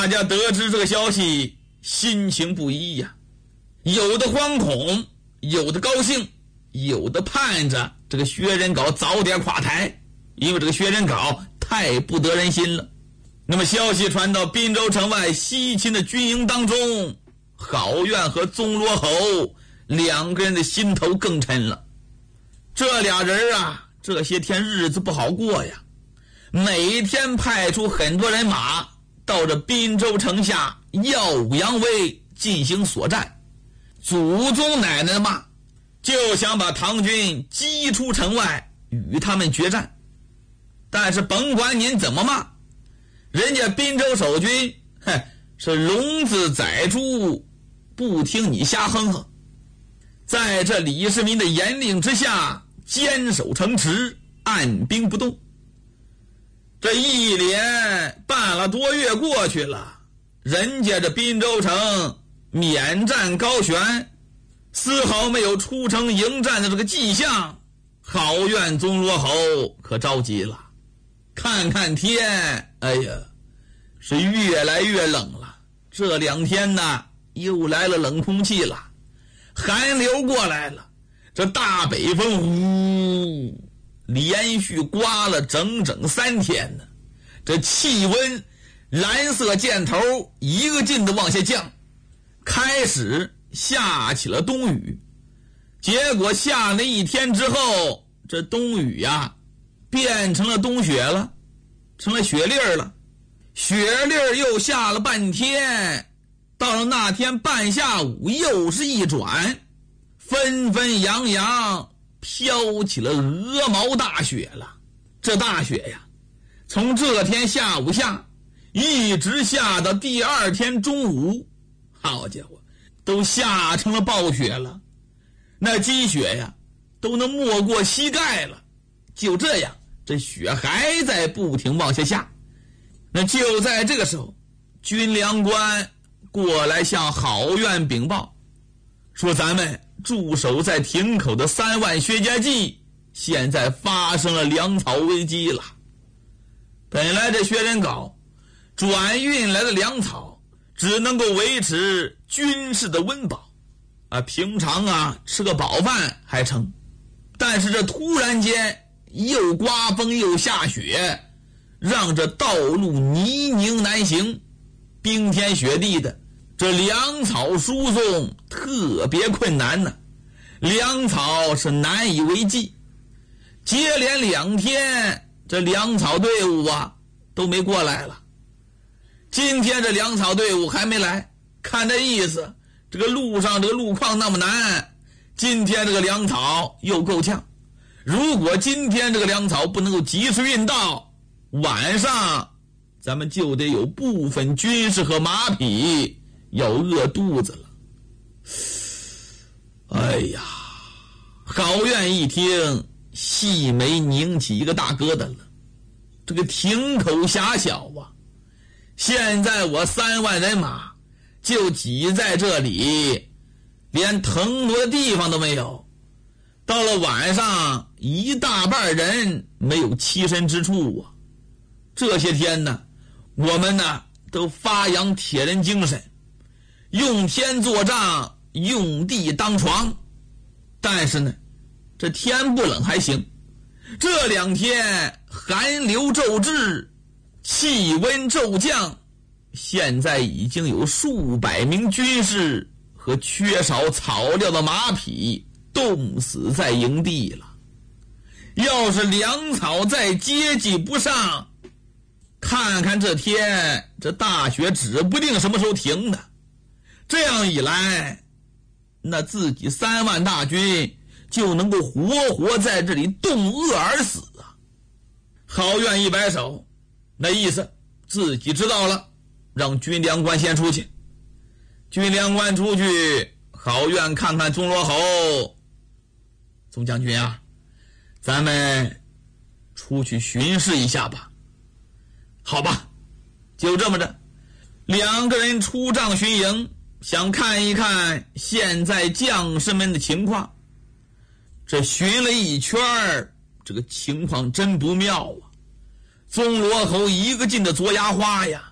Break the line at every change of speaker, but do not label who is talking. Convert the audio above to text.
大家得知这个消息，心情不一呀，有的惶恐，有的高兴，有的盼着这个薛仁杲早点垮台，因为这个薛仁杲太不得人心了。那么消息传到滨州城外西秦的军营当中，郝苑和宗罗侯两个人的心头更沉了。这俩人啊，这些天日子不好过呀，每天派出很多人马到这滨州城下耀武扬威进行所战，祖宗奶奶的骂，就想把唐军击出城外与他们决战。但是甭管您怎么骂，人家滨州守军是聋子宰猪，不听你瞎哼哼。在这李世民的严令之下，坚守城池，按兵不动。这一连半个多月过去了，人家这滨州城免战高悬，丝毫没有出城迎战的这个迹象。郝苑宗罗侯可着急了，看看天，哎呀，是越来越冷了。这两天呢，又来了冷空气了，寒流过来了，这大北风呼，连续刮了整整3天呢。这气温蓝色箭头一个劲的往下降，开始下起了冬雨。结果下了1天之后，这冬雨呀变成了冬雪了，成了雪粒了。雪粒又下了半天，到了那天半下午又是一转，纷纷扬扬飘起了鹅毛大雪了。这大雪呀，从这天下午下一直下到第2天中午，好家伙，都下成了暴雪了。那积雪呀都能没过膝盖了。就这样，这雪还在不停往下下。那就在这个时候，军粮官过来向郝苑禀报，说咱们驻守在亭口的3万薛家骑现在发生了粮草危机了。本来这薛仁杲转运来的粮草只能够维持军事的温饱啊，平常啊吃个饱饭还成，但是这突然间又刮风又下雪，让这道路泥泞难行，冰天雪地的，这粮草输送特别困难呢，粮草是难以为继。接连2天，这粮草队伍啊都没过来了。今天这粮草队伍还没来，看这意思，这个路上这个路况那么难，今天这个粮草又够呛。如果今天这个粮草不能够及时运到，晚上咱们就得有部分军士和马匹要饿肚子了。哎呀，郝苑一听，细眉拧起一个大疙瘩了。这个亭口狭小啊，现在我3万人马就挤在这里，连腾挪的地方都没有。到了晚上，一大半人没有栖身之处啊。这些天呢，我们呢都发扬铁人精神，用天作帐，用地当床。但是呢，这天不冷还行，这2天寒流骤至，气温骤降，现在已经有数百名军士和缺少草料的马匹冻死在营地了。要是粮草再接济不上，看看这天这大雪指不定什么时候停的。这样一来，那自己3万大军就能够活活在这里冻饿而死啊。郝苑一摆手，那意思自己知道了，让军粮官先出去。军粮官出去，郝苑看看宗罗侯，宗将军啊，咱们出去巡视一下吧。好吧，就这么着，2个人出帐巡营，想看一看现在将士们的情况。这巡了一圈，这个情况真不妙啊。宗罗侯一个劲的嘬牙花呀，